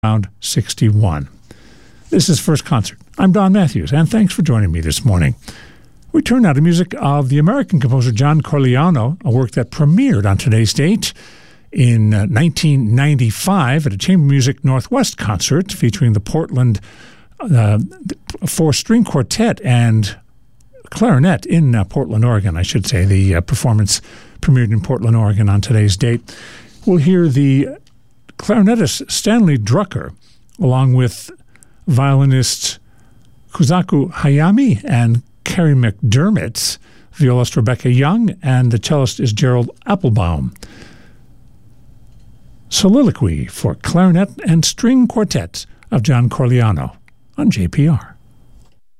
around 61. This is First Concert. I'm Don Matthews, and thanks for joining me this morning. We turn now to music of the American composer John Corigliano, a work that premiered on today's date in 1995 at a Chamber Music Northwest concert featuring the Portland four-string quartet and clarinet in Portland, Oregon, I should say. The performance premiered in Portland, Oregon on today's date. We'll hear the clarinetist Stanley Drucker, along with violinists Kuzaku Hayami and Carrie McDermott, violist Rebecca Young, and the cellist is Gerald Applebaum. Soliloquy for clarinet and string quartet of John Corigliano on JPR.